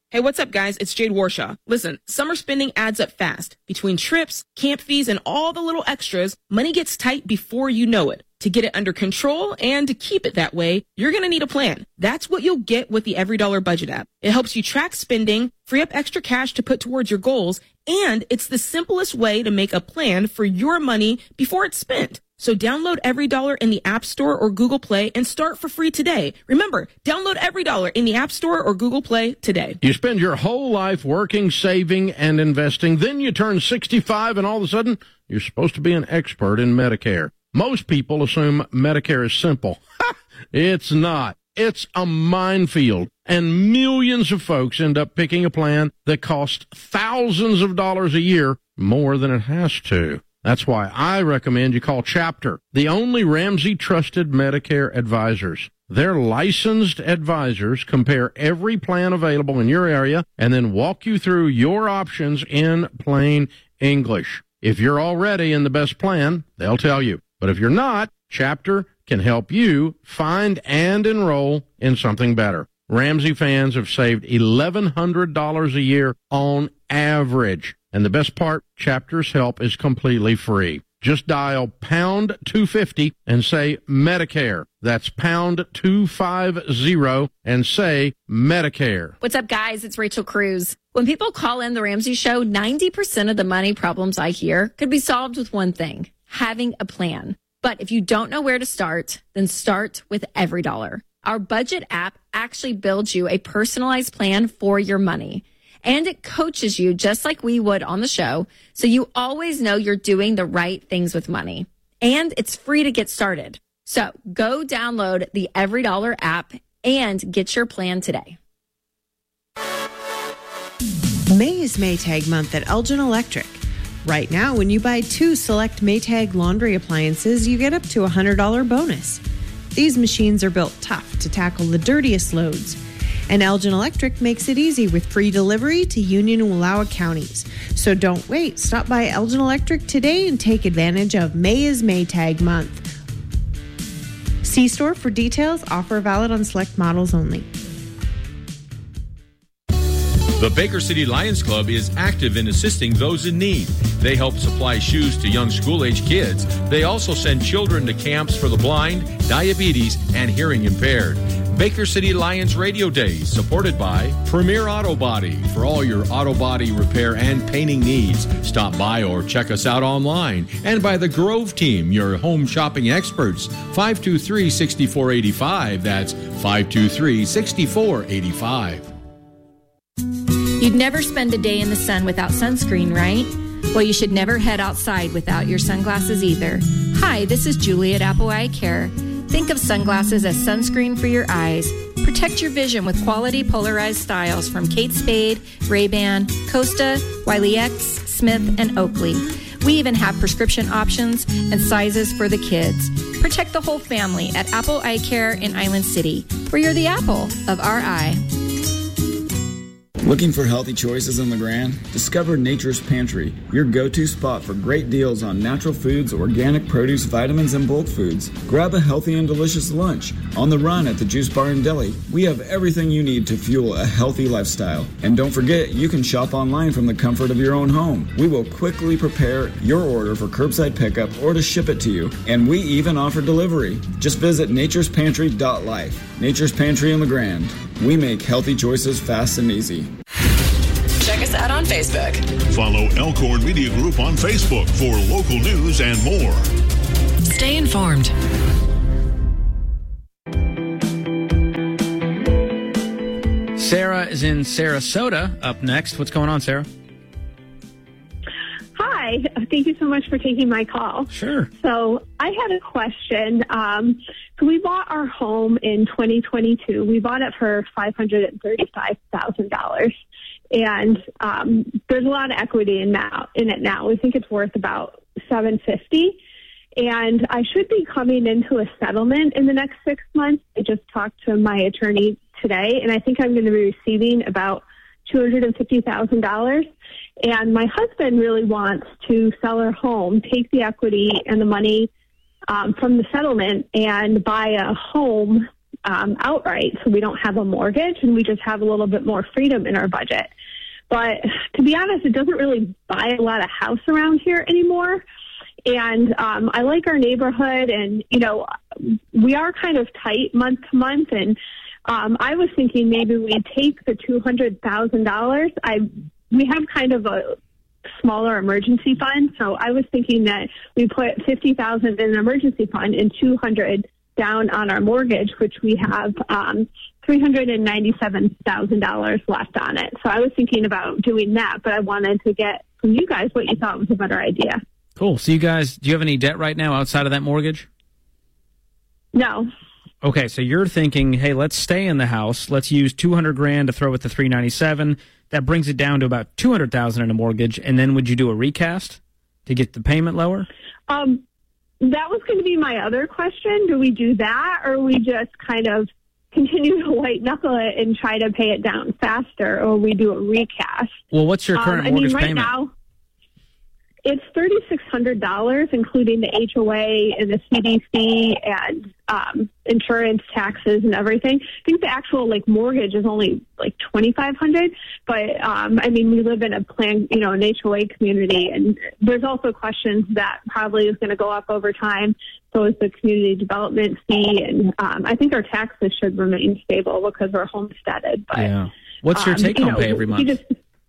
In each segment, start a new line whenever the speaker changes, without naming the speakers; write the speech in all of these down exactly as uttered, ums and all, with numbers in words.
Hey, what's up, guys? It's Jade Warshaw. Listen, summer spending adds up fast. Between trips, camp fees, and all the little extras, money gets tight before you know it. To get it under control and to keep it that way, you're going to need a plan. That's what you'll get with the Every Dollar Budget app. It helps you track spending, free up extra cash to put towards your goals, and it's the simplest way to make a plan for your money before it's spent. So download Every Dollar in the App Store or Google Play and start for free today. Remember, download Every Dollar in the App Store or Google Play today.
You spend your whole life working, saving, and investing. Then you turn sixty-five and all of a sudden you're supposed to be an expert in Medicare. Most people assume Medicare is simple. It's not. It's a minefield. And millions of folks end up picking a plan that costs thousands of dollars a year more than it has to. That's why I recommend you call Chapter, the only Ramsey-trusted Medicare advisors. Their licensed advisors compare every plan available in your area and then walk you through your options in plain English. If you're already in the best plan, they'll tell you. But if you're not, Chapter can help you find and enroll in something better. Ramsey fans have saved eleven hundred dollars a year on average. And the best part, Chapter's help is completely free. Just dial pound two fifty and say Medicare. That's pound two fifty and say Medicare.
What's up, guys? It's Rachel Cruz. When people call in the Ramsey Show, ninety percent of the money problems I hear could be solved with one thing: having a plan. But if you don't know where to start, then start with Every Dollar. Our budget app actually builds you a personalized plan for your money. And it coaches you just like we would on the show, so you always know you're doing the right things with money. And it's free to get started. So go download the Every Dollar app and get your plan today.
May is Maytag month at Elgin Electric. Right now, when you buy two select Maytag laundry appliances, you get up to a one hundred dollars bonus. These machines are built tough to tackle the dirtiest loads. And Elgin Electric makes it easy with free delivery to Union and Wallowa counties. So don't wait. Stop by Elgin Electric today and take advantage of May is Maytag month. See store for details. Offer valid on select models only.
The Baker City Lions Club is active in assisting those in need. They help supply shoes to young school-age kids. They also send children to camps for the blind, diabetes, and hearing impaired. Baker City Lions Radio Days, supported by Premier Auto Body. For all your auto body repair and painting needs, stop by or check us out online. And by the Grove Team, your home shopping experts. five two three, six four eight five. That's five two three, six four eight five.
You'd never spend a day in the sun without sunscreen, right? Well, you should never head outside without your sunglasses either. Hi, this is Julie at Apple Eye Care. Think of sunglasses as sunscreen for your eyes. Protect your vision with quality polarized styles from Kate Spade, Ray-Ban, Costa, Wiley X, Smith, and Oakley. We even have prescription options and sizes for the kids. Protect the whole family at Apple Eye Care in Island City, where you're the apple of our eye.
Looking for healthy choices in LeGrand? Discover Nature's Pantry, your go-to spot for great deals on natural foods, organic produce, vitamins, and bulk foods. Grab a healthy and delicious lunch. On the run at the Juice Bar and Deli, we have everything you need to fuel a healthy lifestyle. And don't forget, you can shop online from the comfort of your own home. We will quickly prepare your order for curbside pickup or to ship it to you. And we even offer delivery. Just visit natures pantry dot life. Nature's Pantry in LeGrand. We make healthy choices fast and easy.
Check us out on Facebook.
Follow Elkhorn Media Group on Facebook for local news and more.
Stay informed.
Sarah is in Sarasota up next. What's going on, Sarah?
Hi. Thank you so much for taking my call.
Sure.
So I had a question. Um, so we bought our home in twenty twenty-two. We bought it for five hundred thirty-five thousand dollars. And um, there's a lot of equity in now in it now. We think it's worth about seven hundred fifty thousand dollars. And I should be coming into a settlement in the next six months. I just talked to my attorney today, and I think I'm going to be receiving about two hundred fifty thousand dollars. And my husband really wants to sell our home, take the equity and the money um, from the settlement and buy a home um, outright, so we don't have a mortgage and we just have a little bit more freedom in our budget. But to be honest, it doesn't really buy a lot of house around here anymore. And um, I like our neighborhood, and, you know, we are kind of tight month to month. And um, I was thinking maybe we'd take the two hundred thousand dollars. I We have kind of a smaller emergency fund. So I was thinking that we put fifty thousand dollars in an emergency fund and two hundred thousand dollars down on our mortgage, which we have um, three hundred ninety-seven thousand dollars left on it. So I was thinking about doing that, but I wanted to get from you guys what you thought was a better idea.
Cool. So you guys, do you have any debt right now outside of that mortgage?
No.
Okay, so you're thinking, hey, let's stay in the house. Let's use two hundred grand to throw at the three ninety-seven. That brings it down to about two hundred thousand in a mortgage. And then would you do a recast to get the payment lower?
Um, that was going to be my other question. Do we do that, or we just kind of continue to white knuckle it and try to pay it down faster, or we do a recast?
Well, what's your current
um, I
mortgage
mean, right
payment?
Now, it's three thousand six hundred dollars, including the H O A and the C D C and um, insurance, taxes, and everything. I think the actual like mortgage is only like twenty-five hundred dollars, but um, I mean, we live in a plan, you know, an H O A community, and there's also questions that probably is going to go up over time. So is the community development fee, and um, I think our taxes should remain stable because we're homesteaded. But
yeah, what's your
um,
take home
you know,
pay every month?
Just,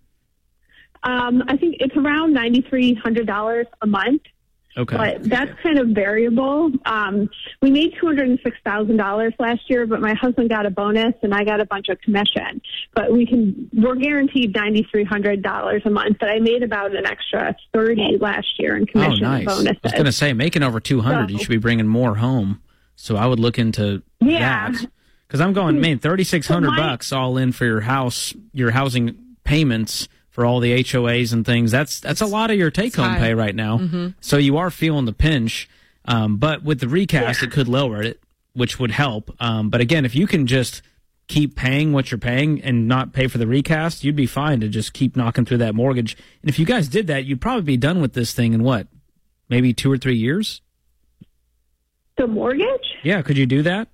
Um, I think it's around nine thousand three hundred dollars a month.
Okay.
But that's kind of variable. Um, we made two hundred six thousand dollars last year, but my husband got a bonus and I got a bunch of commission. But we can, we're guaranteed nine thousand three hundred dollars a month, but I made about an extra thirty last year in commission
oh, nice.
and bonuses.
I was going to say, making over two hundred,
So-
you should be bringing more home. So I would look into
Yeah.
that. Because I'm going, man, thirty-six hundred
So my-
bucks all in for your house, your housing payments for all the H O As and things. That's that's a lot of your take-home
high.
pay right now.
Mm-hmm.
So you are feeling the pinch. Um, but with the recast,
Yeah.
it could lower it, which would help. Um, but again, if you can just keep paying what you're paying and not pay for the recast, you'd be fine to just keep knocking through that mortgage. And if you guys did that, you'd probably be done with this thing in what, maybe two or three years?
The mortgage?
Yeah, could you do that?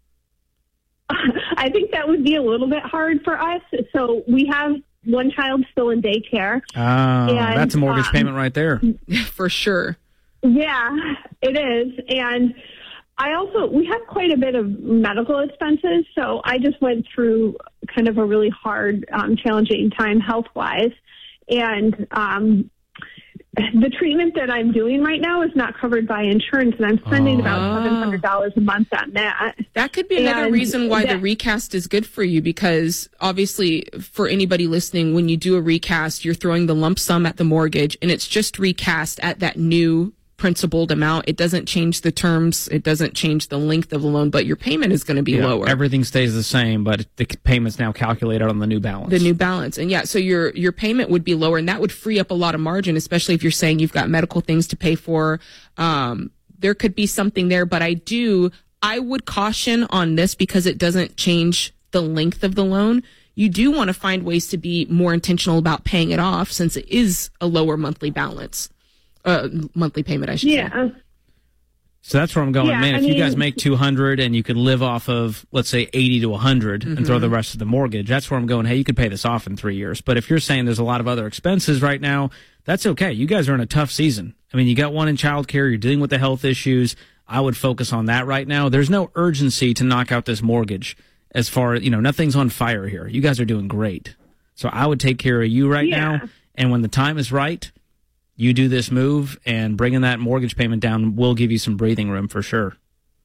I think that would be a little bit hard for us. So we have one child still in daycare.
Oh,
And,
that's a mortgage
um,
payment right there.
For sure.
Yeah, it is. And I also, we have quite a bit of medical expenses. So I just went through kind of a really hard, um, challenging time health-wise. And um, the treatment that I'm doing right now is not covered by insurance, and I'm spending
Oh.
about seven hundred dollars a month on that.
That could be another
And
reason why the
that-
recast is good for you, because obviously for anybody listening, when you do a recast, you're throwing the lump sum at the mortgage and it's just recast at that new principaled amount. It doesn't change the terms. It doesn't change the length of the loan, but your payment is going to be
Yeah,
lower.
Everything stays the same, but the payment's now calculated on the new balance.
The new balance. And yeah, so your your payment would be lower, and that would free up a lot of margin, especially if you're saying you've got medical things to pay for. Um, there could be something there, but I do, I would caution on this because it doesn't change the length of the loan. You do want to find ways to be more intentional about paying it off, since it is a lower monthly balance, uh, monthly payment, I should say.
Yeah.
So that's where I'm going.
Yeah,
Man,
I
if you
mean-
guys make two hundred and you could live off of, let's say, eighty to one hundred and throw the rest of the mortgage, that's where I'm going, hey, you could pay this off in three years. But if you're saying there's a lot of other expenses right now, that's okay. You guys are in a tough season. I mean, you got one in childcare, you're dealing with the health issues. I would focus on that right now. There's no urgency to knock out this mortgage as far as, you know, nothing's on fire here. You guys are doing great. So I would take care of you right
Yeah.
now. And when the time is right, you do this move, and bringing that mortgage payment down will give you some breathing room for sure.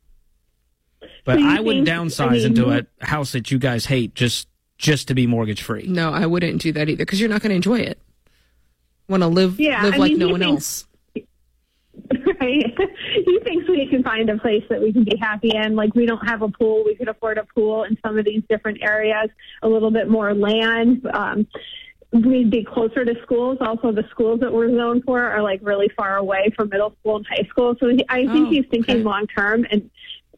But
So you
I wouldn't
think-
downsize
I mean-
into a house that you guys hate just just to be mortgage free.
No, I wouldn't do that either, because you're not going to enjoy it. Want to live
Yeah,
live
I
like
mean,
no
he
one
thinks-
else.
Right? He thinks we can find a place that we can be happy in. Like, we don't have a pool. We could afford a pool in some of these different areas, a little bit more land. Um, we'd be closer to schools. Also, the schools that we're zoned for are, like, really far away from middle school and high school. So he, I think
Oh,
he's thinking
okay.
long term. And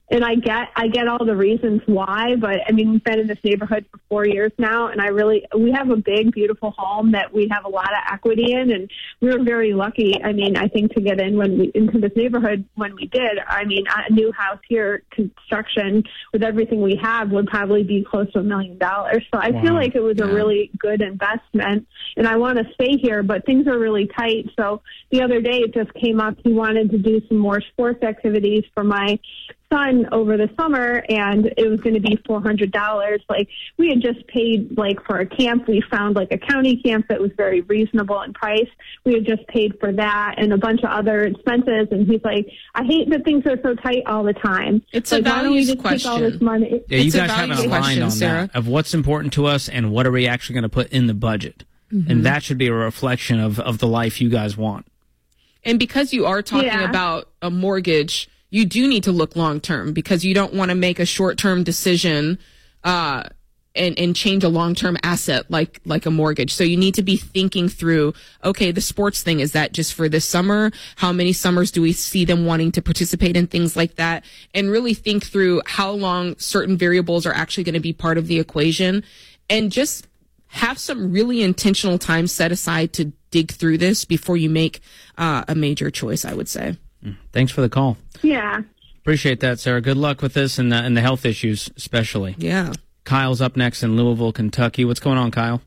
And I get, I get all the reasons why, but I mean, we've been in this neighborhood for four years now, and I really, we have a big, beautiful home that we have a lot of equity in, and we were very lucky. I mean, I think to get in when we, into this neighborhood when we did, I mean, a new house here, construction with everything we have would probably be close to a million dollars. So I wow. feel like it was yeah. a really good investment, and I want to stay here, but things are really tight. So the other day it just came up, he wanted to do some more sports activities for my son over the summer, and it was going to be four hundred dollars. Like, we had just paid, like, for a camp. We found, like, a county camp that was very reasonable in price. We had just paid for that and a bunch of other expenses, and he's like, I hate that things are so tight all the time.
It's
like,
a values
why don't we just
question.
Take all this money?
Yeah, you
it's
guys haven't aligned
question,
on
Sarah.
that, of what's important to us and what are we actually going to put in the budget. Mm-hmm. And that should be a reflection of, of the life you guys want.
And because you are talking
yeah.
about a mortgage, you do need to look long term, because you don't want to make a short term decision uh, and, and change a long term asset like like a mortgage. So you need to be thinking through, okay, the sports thing, is that just for this summer? How many summers do we see them wanting to participate in things like that? And really think through how long certain variables are actually going to be part of the equation, and just have some really intentional time set aside to dig through this before you make uh, a major choice, I would say.
Thanks for the call.
Yeah.
Appreciate that, Sarah. Good luck with this and the, and the health issues, especially.
Yeah.
Kyle's up next in Louisville, Kentucky. What's going on, Kyle?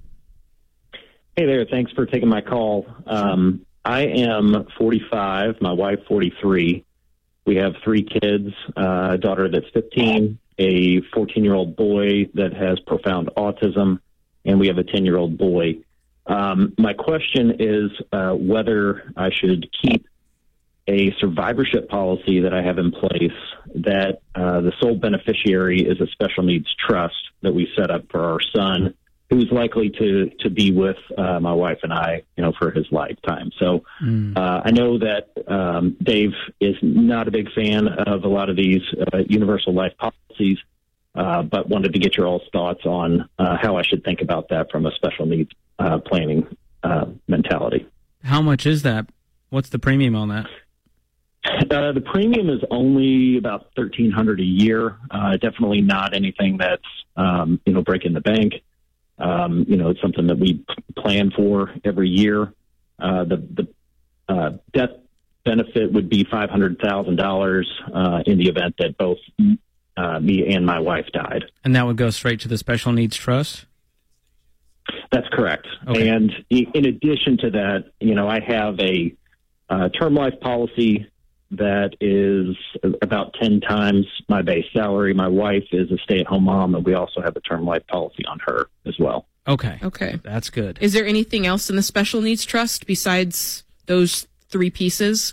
Hey there. Thanks for taking my call. Um, I am forty-five, my wife forty-three. We have three kids, uh, a daughter that's fifteen, a fourteen-year-old boy that has profound autism, and we have a ten-year-old boy. Um, my question is uh, whether I should keep a survivorship policy that I have in place that uh, the sole beneficiary is a special needs trust that we set up for our son, who's likely to, to be with uh, my wife and I, you know, for his lifetime. So mm. uh, I know that um, Dave is not a big fan of a lot of these uh, universal life policies, uh, but wanted to get your all's thoughts on uh, how I should think about that from a special needs uh, planning uh, mentality.
How much is that? What's the premium on that?
Uh, the premium is only about thirteen hundred dollars a year. Uh, definitely not anything that's, um, you know, breaking the bank. Um, you know, it's something that we p- plan for every year. Uh, the the uh, death benefit would be five hundred thousand dollars uh, in the event that both uh, me and my wife died.
And that would go straight to the special needs trust?
That's correct.
Okay.
And in addition to that, you know, I have a uh, term life policy that is about ten times my base salary. My wife is a stay-at-home mom, and we also have a term life policy on her as well.
Okay.
Okay.
That's good.
Is there anything else in the special needs trust besides those three pieces?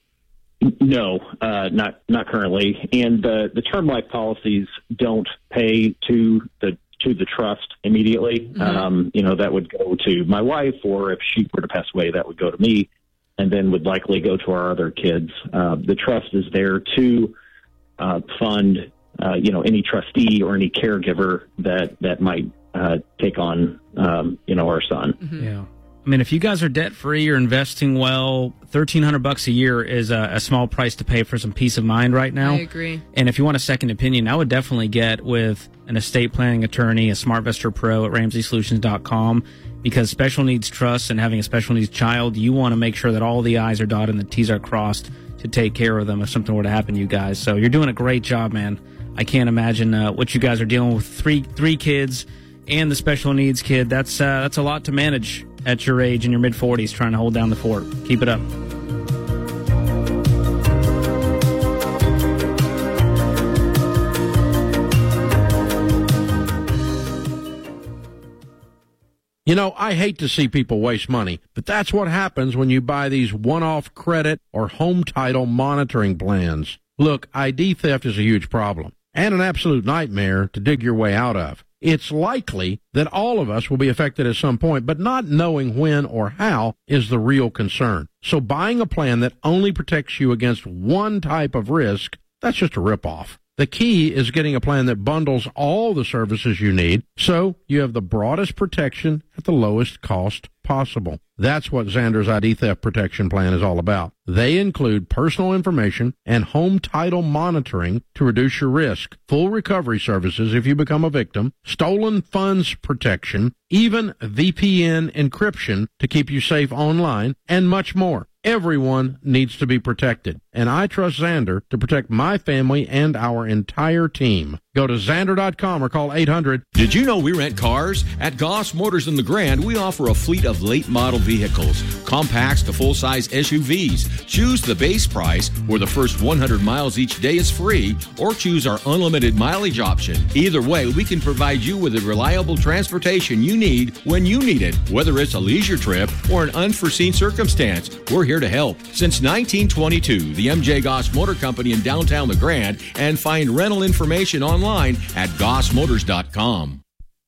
No, uh, not not currently. And the, the term life policies don't pay to the to the trust immediately. Mm-hmm. Um, you know, that would go to my wife, or if she were to pass away, that would go to me, and then would likely go to our other kids. Uh, the trust is there to uh, fund, uh, you know, any trustee or any caregiver that that might uh, take on, um, you know, our son.
Mm-hmm. Yeah. I mean, if you guys are debt free, you're investing well, thirteen hundred bucks a year is a, a small price to pay for some peace of mind right now.
I agree.
And if you want a second opinion, I would definitely get with an estate planning attorney, a SmartVestor Pro at Ramsey Solutions dot com, because special needs trusts and having a special needs child, you want to make sure that all the I's are dotted and the T's are crossed to take care of them if something were to happen to you guys. So you're doing a great job, man. I can't imagine uh, what you guys are dealing with. Three three kids and the special needs kid. That's uh, that's a lot to manage at your age in your mid forties, trying to hold down the fort. Keep it up.
You know, I hate to see people waste money, but that's what happens when you buy these one-off credit or home title monitoring plans. Look, I D theft is a huge problem and an absolute nightmare to dig your way out of. It's likely that all of us will be affected at some point, but not knowing when or how is the real concern. So buying a plan that only protects you against one type of risk, that's just a ripoff. The key is getting a plan that bundles all the services you need, so you have the broadest protection at the lowest cost possible. possible. That's what Xander's I D Theft Protection Plan is all about. They include personal information and home title monitoring to reduce your risk, full recovery services if you become a victim, stolen funds protection, even V P N encryption to keep you safe online, and much more. Everyone needs to be protected, and I trust Xander to protect my family and our entire team. Go to Xander dot com or call eight hundred.
Did you know we rent cars? At Goss Motors in the Grand, we offer a fleet of late model vehicles, compacts to full-size S U Vs. Choose the base price, where the first one hundred miles each day is free, or choose our unlimited mileage option. Either way, we can provide you with the reliable transportation you need when you need it, whether it's a leisure trip or an unforeseen circumstance. We're here to help. Since nineteen twenty-two, the M J Goss Motor Company in downtown the Grand, and find rental information online at goss motors dot com.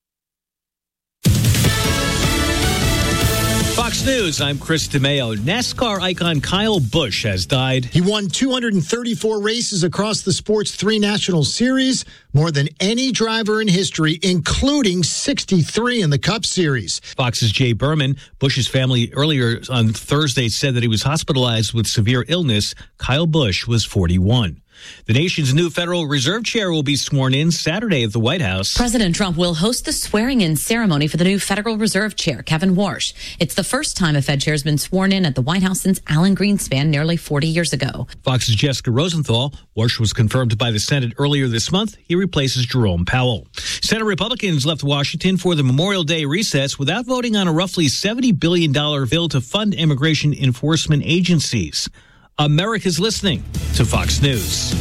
Fox News, I'm Chris DeMeo. NASCAR icon Kyle Busch has died.
He won two hundred thirty-four races across the sport's three national series, more than any driver in history, including sixty-three in the Cup Series.
Fox's Jay Berman. Busch's family earlier on Thursday said that he was hospitalized with severe illness. Kyle Busch was forty-one. The nation's new Federal Reserve Chair will be sworn in Saturday at the White House.
President Trump will host the swearing-in ceremony for the new Federal Reserve Chair, Kevin Warsh. It's the first time a Fed chair has been sworn in at the White House since Alan Greenspan nearly forty years ago.
Fox's Jessica Rosenthal. Warsh was confirmed by the Senate earlier this month. He replaces Jerome Powell. Senate Republicans left Washington for the Memorial Day recess without voting on a roughly seventy billion dollars bill to fund immigration enforcement agencies. America's listening to Fox News.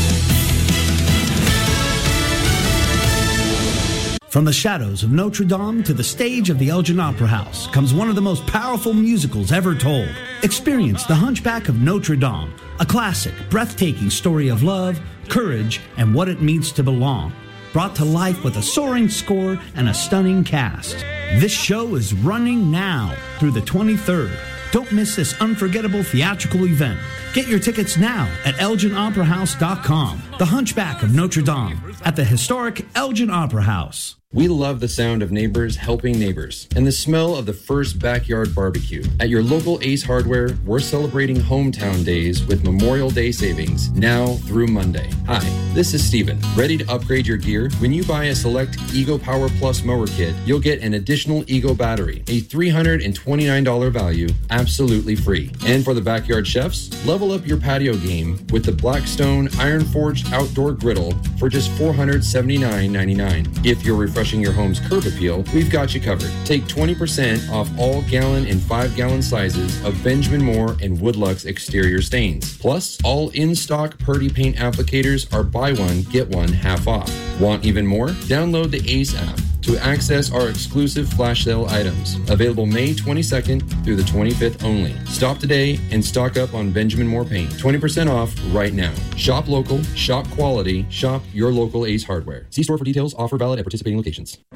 From the shadows of Notre Dame to the stage of the Elgin Opera House comes one of the most powerful musicals ever told. Experience The Hunchback of Notre Dame, a classic, breathtaking story of love, courage, and what it means to belong. Brought to life with a soaring score and a stunning cast. This show is running now through the twenty-third. Don't miss this unforgettable theatrical event. Get your tickets now at elgin opera house dot com. The Hunchback of Notre Dame at the historic Elgin Opera House.
We love the sound of neighbors helping neighbors and the smell of the first backyard barbecue. At your local Ace Hardware, we're celebrating Hometown Days with Memorial Day savings now through Monday. Hi, this is Steven. Ready to upgrade your gear? When you buy a select Ego Power Plus mower kit, you'll get an additional Ego battery, a three hundred twenty-nine dollars value, absolutely free. And for the backyard chefs, level up your patio game with the Blackstone Iron Forged Outdoor Griddle for just four hundred seventy-nine ninety-nine. If you're refreshing your home's curb appeal, we've got you covered. Take twenty percent off all gallon and five gallon sizes of Benjamin Moore and Woodlux exterior stains. Plus, all in-stock Purdy paint applicators are buy one, get one half off. Want even more? Download the Ace app to access our exclusive flash sale items. Available May twenty-second through the twenty-fifth only. Stop today and stock up on Benjamin Moore paint. twenty percent off right now. Shop local, shop quality, shop your local Ace Hardware. See store for details. Offer valid at participating locations.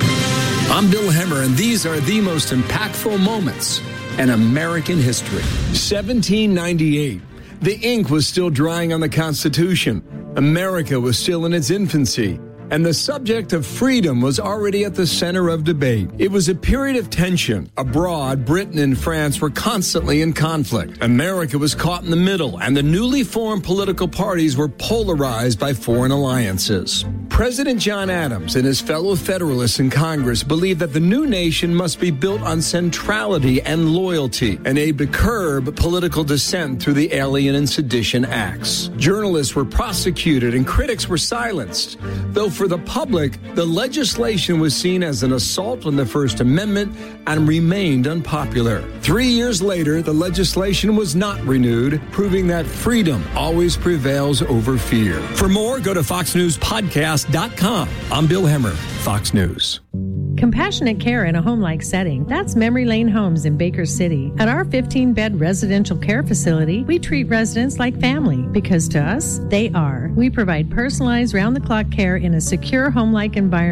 I'm Bill Hemmer, and these are the most impactful moments in American history. seventeen ninety-eight. The ink was still drying on the Constitution. America was still in its infancy. And the subject of freedom was already at the center of debate. It was a period of tension. Abroad, Britain and France were constantly in conflict. America was caught in the middle, and the newly formed political parties were polarized by foreign alliances. President John Adams and his fellow Federalists in Congress believed that the new nation must be built on centrality and loyalty, and aimed to curb political dissent through the Alien and Sedition Acts. Journalists were prosecuted and critics were silenced, though for the public, the legislation was seen as an assault on the First Amendment and remained unpopular. Three years later, the legislation was not renewed, proving that freedom always prevails over fear. For more, go to fox news podcast dot com. I'm Bill Hemmer, Fox News.
Compassionate care in a home-like setting. That's Memory Lane Homes in Baker City. At our fifteen-bed residential care facility, we treat residents like family because to us, they are. We provide personalized round-the-clock care in a secure home-like environment